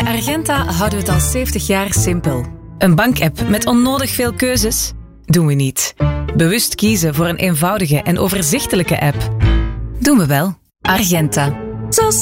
Bij Argenta houden we het al 70 jaar simpel. Een bankapp met onnodig veel keuzes? Doen we niet. Bewust kiezen voor een eenvoudige en overzichtelijke app? Doen we wel. Argenta. Zo